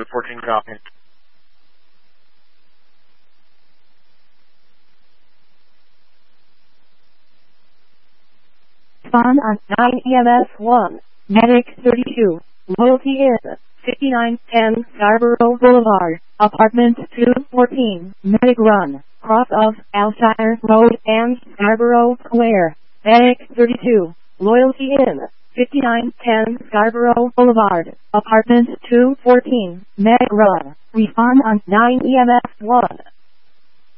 214 copy. Spawn on 9 EMS 1, Medic 32, Loyalty Inn, 5910 Scarborough Boulevard, Apartment 214, Medic Run, cross of Alshire Road and Scarborough Square, Medic 32, Loyalty Inn, 5910 Scarborough Boulevard, Apartment 214, Medic Run, respond on 9 EMS 1.